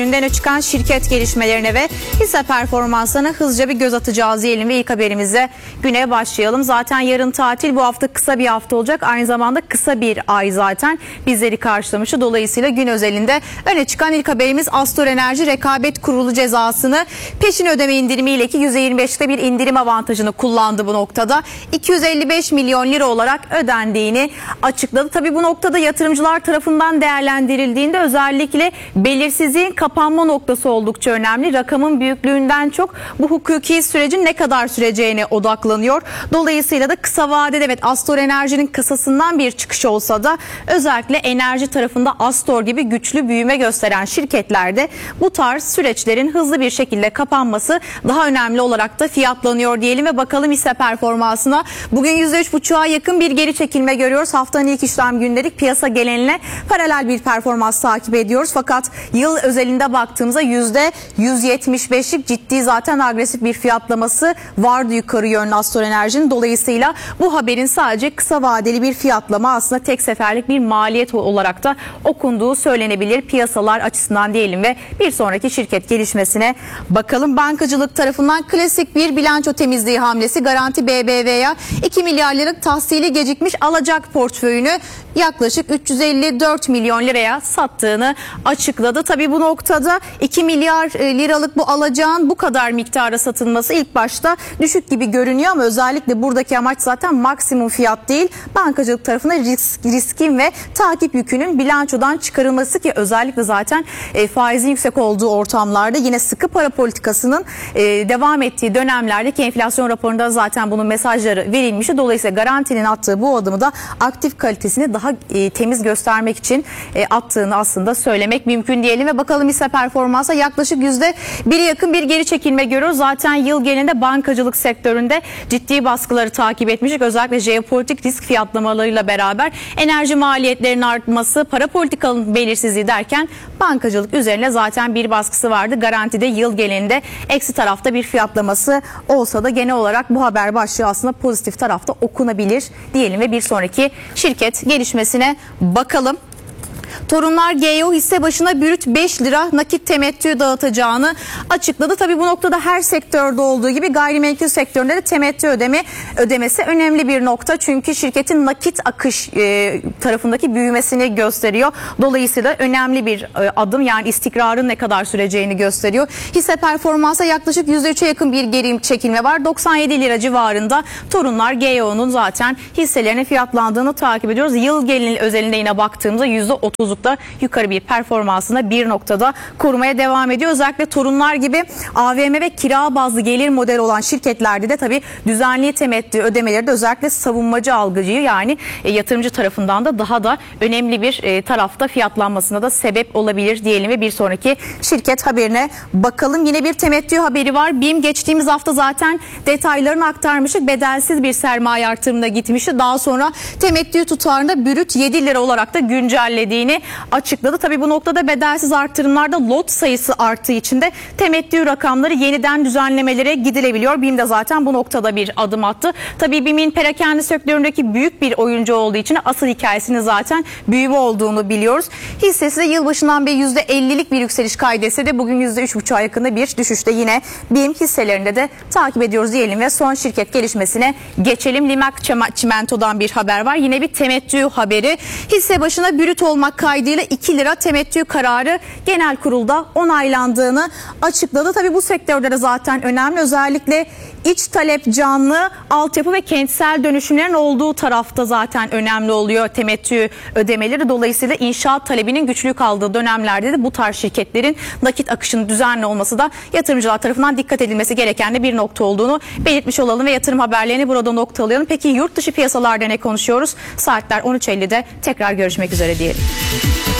Gündeme çıkan şirket gelişmelerine ve hisse performanslarına hızlıca bir göz atacağız diyelim ve ilk haberimizle güne başlayalım. Zaten yarın tatil, bu hafta kısa bir hafta olacak. Aynı zamanda kısa bir ay zaten bizleri karşılamıştı. Dolayısıyla gün özelinde öne çıkan ilk haberimiz Astor Enerji Rekabet Kurulu cezasını peşin ödeme indirimiyle %25'te bir indirim avantajını kullandı bu noktada. 255 milyon lira olarak ödendiğini açıkladı. Tabii bu noktada yatırımcılar tarafından değerlendirildiğinde özellikle belirsizliğin kapanma noktası oldukça önemli. Rakamın büyüklüğünden çok bu hukuki sürecin ne kadar süreceğine odaklanıyor. Dolayısıyla da kısa vadede evet Astor Enerji'nin kasasından bir çıkış olsa da özellikle enerji tarafında Astor gibi güçlü büyüme gösteren şirketlerde bu tarz süreçlerin hızlı bir şekilde kapanması daha önemli olarak da fiyatlanıyor diyelim ve bakalım hisse performansına. Bugün %3,5'a yakın bir geri çekilme görüyoruz. Haftanın ilk işlem günleri piyasa geneline paralel bir performans takip ediyoruz. Fakat yıl özelinde baktığımızda %175'lik ciddi zaten agresif bir fiyatlaması vardı yukarı yönlü Astor Enerji'nin. Dolayısıyla bu haberin sadece kısa vadeli bir fiyatlama, aslında tek seferlik bir maliyet olarak da okunduğu söylenebilir piyasalar açısından diyelim ve bir sonraki şirket gelişmesine bakalım. Bankacılık tarafından klasik bir bilanço temizliği hamlesi. Garanti BBVA 2 milyar liralık tahsili gecikmiş alacak portföyünü yaklaşık 354 milyon liraya sattığını açıkladı. Tabii bu noktada 2 milyar liralık bu alacağın bu kadar miktara satılması ilk başta düşük gibi görünüyor ama özellikle buradaki amaç zaten maksimum fiyat değil. Bankacılık tarafına riskin ve takip yükünün bilançodan çıkarılması ki özellikle zaten faizin yüksek olduğu ortamlarda yine sıkı para politikasının devam ettiği dönemlerdeki enflasyon raporunda zaten bunun mesajları verilmişti. Dolayısıyla garantinin attığı bu adımı da aktif kalitesini daha temiz göstermek için attığını aslında söylemek mümkün diyelim ve bakalım hisse performansa yaklaşık %1'e yakın bir geri çekilme görüyoruz. Zaten yıl genelinde bankacılık sektöründe ciddi baskıları takip etmiştik. Özellikle jeopolitik risk fiyatlamalarıyla beraber enerji maliyetlerinin artması, para politikanın belirsizliği derken bankacılık üzerine zaten bir baskısı vardı. Garantide yıl genelinde eksi tarafta bir fiyatlaması olsa da genel olarak bu haber başlığı aslında pozitif tarafta okunabilir diyelim ve bir sonraki şirket gelişmesine bakalım. Torunlar GEO hisse başına brüt 5 lira nakit temettü dağıtacağını açıkladı. Tabii bu noktada her sektörde olduğu gibi gayrimenkul sektöründe de temettü ödemesi önemli bir nokta. Çünkü şirketin nakit akış tarafındaki büyümesini gösteriyor. Dolayısıyla önemli bir adım, yani istikrarın ne kadar süreceğini gösteriyor. Hisse performansa yaklaşık %3'e yakın bir geri çekilme var. 97 lira civarında Torunlar GEO'nun zaten hisselerinin fiyatlandığını takip ediyoruz. Yıl geneli özelinde yine baktığımızda %30'lukta yukarı bir performansına bir noktada korumaya devam ediyor. Özellikle Torunlar gibi AVM ve kira bazlı gelir modeli olan şirketlerde de tabii düzenli temettü ödemeleri de özellikle savunmacı algıcıyı, yani yatırımcı tarafından da daha da önemli bir tarafta fiyatlanmasına da sebep olabilir diyelim ve bir sonraki şirket haberine bakalım. Yine bir temettü haberi var. BİM geçtiğimiz hafta zaten detaylarını aktarmıştık. Bedelsiz bir sermaye artırımına gitmişti. Daha sonra temettü tutarında brüt 7 lira olarak da güncellediğini açıkladı. Tabii bu noktada bedelsiz artırımlarda lot sayısı arttığı için de temettü rakamları yeniden düzenlemelere gidilebiliyor. BİM de zaten bu noktada bir adım attı. Tabii BİM'in perakende sektöründeki büyük bir oyuncu olduğu için asıl hikayesinin zaten büyüme olduğunu biliyoruz. Hissesi de yılbaşından beri %50'lik bir yükseliş kaydetse de bugün %3,5'a yakında bir düşüşte yine BİM hisselerinde de takip ediyoruz diyelim ve son şirket gelişmesine geçelim. Limak Çimento'dan bir haber var. Yine bir temettü haberi. Hisse başına brüt olmak kaydıyla 2 lira temettü kararı genel kurulda onaylandığını açıkladı. Tabii bu sektörde de zaten önemli. Özellikle iç talep canlı, altyapı ve kentsel dönüşümlerin olduğu tarafta zaten önemli oluyor temettü ödemeleri. Dolayısıyla inşaat talebinin güçlü kaldığı dönemlerde de bu tarz şirketlerin nakit akışının düzenli olması da yatırımcılar tarafından dikkat edilmesi gereken de bir nokta olduğunu belirtmiş olalım ve yatırım haberlerini burada noktalayalım. Peki yurt dışı piyasalarda ne konuşuyoruz? Saatler 13.50'de tekrar görüşmek üzere diyelim.